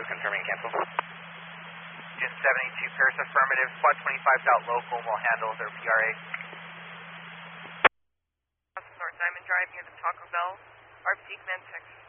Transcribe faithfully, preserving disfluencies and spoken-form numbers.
confirming cancel. Engine seventy-two, Paris affirmative, Squad twenty-five dot local will handle their P R A. North Diamond Drive near the Taco Bell, R F C command six.